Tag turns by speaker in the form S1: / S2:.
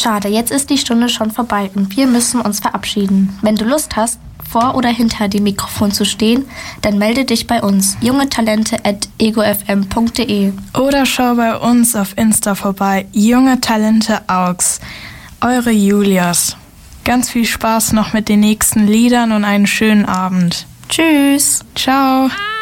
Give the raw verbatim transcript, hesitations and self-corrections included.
S1: Schade, jetzt ist die Stunde schon vorbei und wir müssen uns verabschieden. Wenn du Lust hast, vor oder hinter dem Mikrofon zu stehen, dann melde dich bei uns, jungetalente at ego f m punkt d e.
S2: Oder schau bei uns auf Insta vorbei, Junge Talente Augs. Eure Julias. Ganz viel Spaß noch mit den nächsten Liedern und einen schönen Abend.
S1: Tschüss.
S2: Ciao.